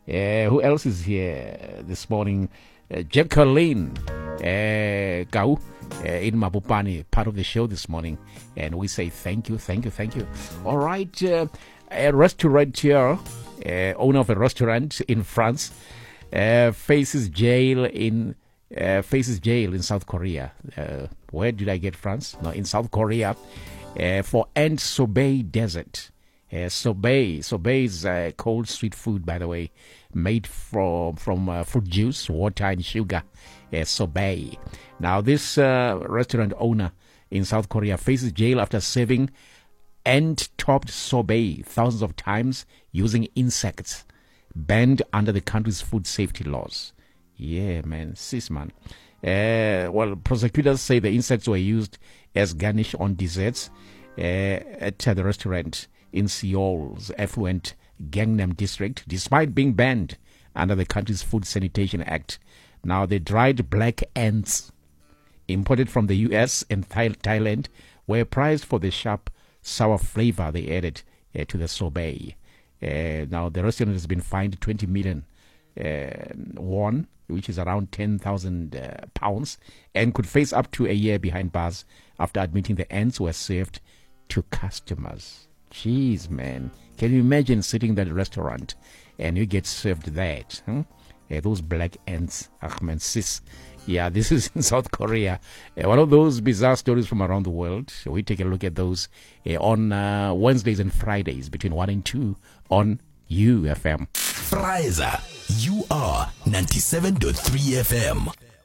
Who else is here this morning? Jacqueline Gau in Mabupani, part of the show this morning. And we say thank you. All right, a restaurateur, owner of a restaurant in France, faces jail in South Korea. Where did I get France? No, in South Korea, for ant sorbet desert. Sorbet is cold street food, by the way, made from fruit juice, water, and sugar. Sorbet. Now, this restaurant owner in South Korea faces jail after serving ant-topped sorbet thousands of times using insects banned under the country's food safety laws. Yeah, man, man. Well, prosecutors say the insects were used as garnish on desserts at the restaurant in Seoul's affluent Gangnam district, despite being banned under the country's Food Sanitation Act. Now, the dried black ants imported from the U.S. and Thailand were prized for the sharp, sour flavor they added to the sorbet. Now, the restaurant has been fined 20 million won, which is around 10,000 pounds, and could face up to a year behind bars after admitting the ants were served to customers. Jeez, man. Can you imagine sitting in that restaurant and you get served that? Those black ants. Ahmed sis. Yeah, this is in South Korea. One of those bizarre stories from around the world. We take a look at those on Wednesdays and Fridays between 1 and 2 on UFM. Friza, you are 97.3 FM.